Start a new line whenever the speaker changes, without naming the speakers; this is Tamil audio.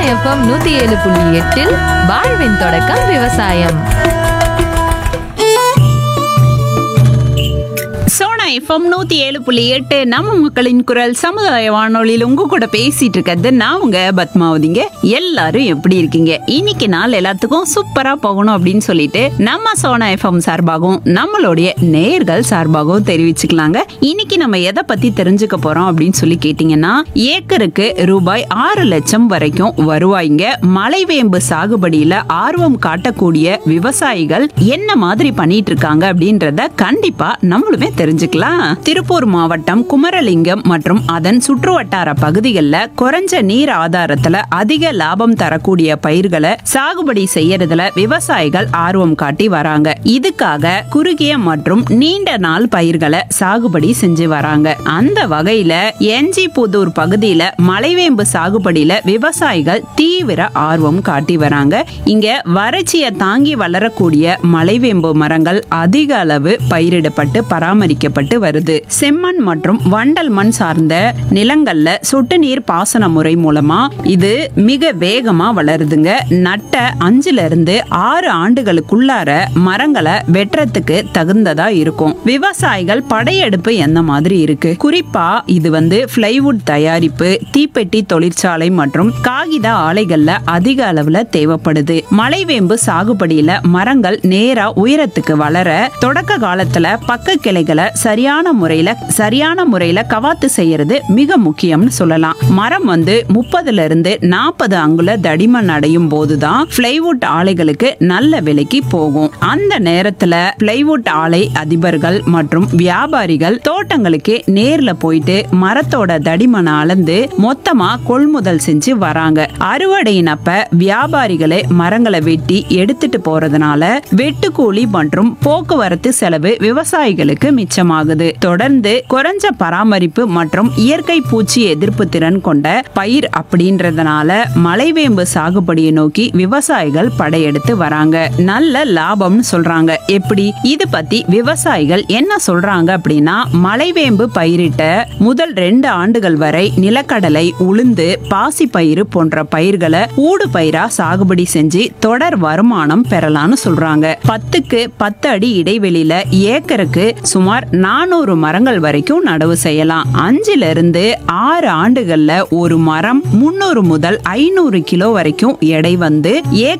எஃப்எம் 107.8 வாழ்வின் தொடக்கம் விவசாயம்.
சோனா எஃப்எம் 107.8 நம்ம மக்களின் குரல் சமுதாய வானொலியில் உங்க கூட பேசிட்டு இருக்கிறது நான் உங்க பத்மாவதிங்க. எல்லாரும் எப்படி இருக்கீங்க? இன்னைக்கு நாள் எல்லாத்துக்கும் சூப்பரா போகணும் அப்படின்னு சொல்லிட்டு நம்ம சோனா எஃப்எம் சார்பாகவும் நம்மளுடைய நேயர்கள் சார்பாகவும் தெரிவிச்சுக்கலாங்க. இன்னைக்கு நம்ம எதை பத்தி தெரிஞ்சுக்க போறோம் அப்படின்னு சொல்லி கேட்டீங்கன்னா, ஏக்கருக்கு ரூபாய் 6 லட்சம் வரைக்கும் வருவாய்ங்க. மலைவேம்பு சாகுபடியில ஆர்வம் காட்டக்கூடிய விவசாயிகள் என்ன மாதிரி பண்ணிட்டு இருக்காங்க அப்படின்றத கண்டிப்பா நம்மளுமே தெரிஞ்சுக்கலாம். திருப்பூர் மாவட்டம் குமரலிங்கம் மற்றும் அதன் சுற்றுவட்டார பகுதிகளில் குறைஞ்ச நீர் ஆதாரத்துல அதிக லாபம் தரக்கூடிய பயிர்களை சாகுபடி செய்யறதுல விவசாயிகள் ஆர்வம் காட்டி வராங்க. இதுக்காக குறுகிய மற்றும் நீண்ட நாள் பயிர்களை சாகுபடி செஞ்சு வராங்க. அந்த வகையில என்ஜி புதூர் பகுதியில மலைவேம்பு சாகுபடியில விவசாயிகள் தீவிர ஆர்வம் காட்டி வராங்க. இங்க வறட்சியை தாங்கி வளரக்கூடிய மலைவேம்பு மரங்கள் அதிக அளவு பயிரிடப்பட்டு பராமரிக்கப்பட்டு வருது. செம்மண் மற்றும் வண்டல் மண் சார்ந்த நிலங்கள்ல சொட்டு நீர் பாசன முறை மூலமா இது மிக வேகமா வளருதுங்க. நட்ட 5 இருந்து 6 ஆண்டுகளுக்குள்ளார மரங்களை வெட்டுறதுக்கு தகுந்ததா இருக்கும். விவசாயிகள் படையெடுப்பு என்ன மாதிரி இருக்கு? குறிப்பா இது பிளைவுட் தயாரிப்பு, தீப்பெட்டி தொழிற்சாலை மற்றும் காகித ஆலைகள்ல அதிக அளவுல தேவைப்படுது. மலைவேம்பு சாகுபடியில மரங்கள் நேரா உயரத்துக்கு வளர தொடக்க காலத்துல பக்க கிளைகளை சரியான முறையில கவாத்து செய்யறது மிக முக்கியம்னு சொல்லலாம். மரம் 30 இருந்து 40 அங்குல தடிமன் அடையும் போதுதான் பிளைவுட் ஆலைகளுக்கு நல்ல விலைக்கு போகும். அந்த நேரத்துல பிளைவுட் ஆலை அதிபர்கள் மற்றும் வியாபாரிகள் தோட்டங்களுக்கு நேர்ல போயிட்டு மரத்தோட தடிமனை அளந்து மொத்தமா கொள்முதல் செஞ்சு வராங்க. அறுவடையினப்ப வியாபாரிகளே மரங்களை வெட்டி எடுத்துட்டு போறதுனால வெட்டுக்கூலி மற்றும் போக்குவரத்து செலவு விவசாயிகளுக்கு மிச்சமாகுது. தொடர்ந்து குறைஞ்ச பராமரிப்பு மற்றும் இயற்கை பூச்சி எதிர்ப்பு திறன் கொண்ட பயிர் அப்படின்றதுனால மலைவேம்பு சாகுபடியை நோக்கி விவசாயிகள் படையெடுத்து வராங்க. நல்ல லாபம்னு சொல்றாங்க. எப்படி? இது பத்தி விவசாயிகள் என்ன சொல்றாங்க அப்படின்னா, மலைவேம்பு பயிரிட்ட முதல் 2 ஆண்டுகள் வரை நிலக்கடலை, உளுந்து, பாசி பயிறு போன்ற பயிர்களை ஊடு பயிரா சாகுபடி செஞ்சு தொடர் வருமானம் பெறலாம்னு சொல்றாங்க. 10க்கு 10 அடி இடைவெளியில ஏக்கருக்கு சுமார் 400 மரங்கள் வரைக்கும் நடவு செய்யலாம். 5 இருந்து 6 ஆண்டுகள்ல ஒரு மரம் 300 முதல் 500 கிலோ வரைக்கும் எடை ஏக்கருக்கு